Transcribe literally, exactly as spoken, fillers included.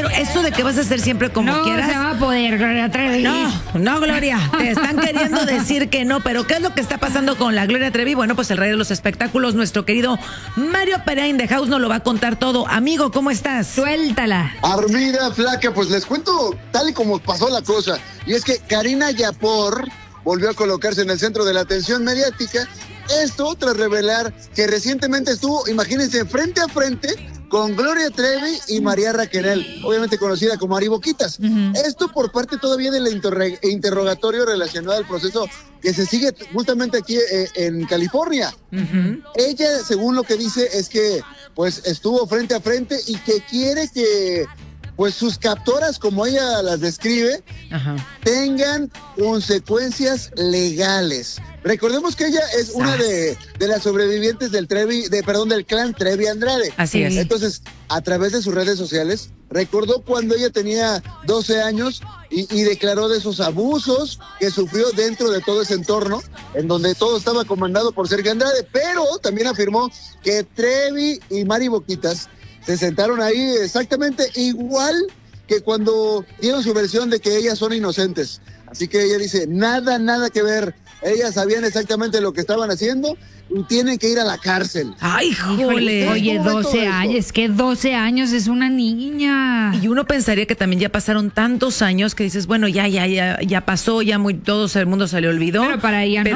quiero, eso de que vas a hacer siempre como no quieras. No se va a poder, Gloria Trevi. No, no, Gloria, te están queriendo decir que no, pero ¿qué es lo que está pasando con la Gloria Trevi? Bueno, pues el rey de los espectáculos, nuestro querido Mario Perea in the House nos lo va a contar todo. Amigo, ¿cómo estás? Suéltala. Armida, flaca, pues les cuento tal y como pasó la cosa. Y es que Karina Yapor volvió a colocarse en el centro de la atención mediática. Esto tras revelar que recientemente estuvo, imagínense, frente a frente con Gloria Trevi y María Raquel, obviamente conocida como Ari Boquitas. Uh-huh. Esto por parte todavía del interrog- interrogatorio relacionado al proceso que se sigue justamente aquí eh, en California. Uh-huh. Ella, según lo que dice, es que pues estuvo frente a frente y que quiere que pues sus captoras, como ella las describe, ajá, tengan consecuencias legales. Recordemos que ella es una de, de las sobrevivientes del Trevi, de perdón, del clan Trevi Andrade. Así es. Entonces, a través de sus redes sociales, recordó cuando ella tenía doce años y, y declaró de esos abusos que sufrió dentro de todo ese entorno, en donde todo estaba comandado por Sergio Andrade, pero también afirmó que Trevi y Mari Boquitas se sentaron ahí exactamente igual que cuando dieron su versión de que ellas son inocentes. Así que ella dice, nada, nada que ver. Ellas sabían exactamente lo que estaban haciendo y tienen que ir a la cárcel. ¡Ay, jole! Oye, doce años, es que doce años es una niña. Y uno pensaría que también ya pasaron tantos años que dices, bueno, ya, ya, ya, ya pasó, ya muy, todo el mundo se le olvidó. Pero para ella no.